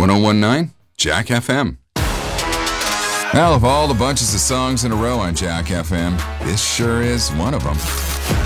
1019 Jack FM. Well, of all the bunches of songs in a row on Jack FM, this sure is one of them.